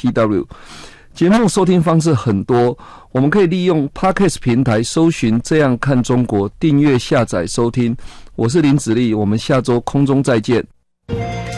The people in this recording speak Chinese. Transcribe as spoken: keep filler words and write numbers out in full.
T W。节目收听方式很多，我们可以利用 Podcast 平台搜寻这样看中国，订阅下载收听。我是林子立，我们下周空中再见。